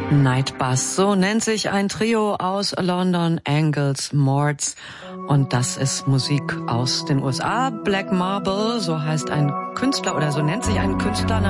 Night Bus, so nennt sich ein Trio aus London, Angles, Mords. Und das ist Musik aus den USA. Black Marble, so heißt ein Künstler oder so nennt sich ein Künstler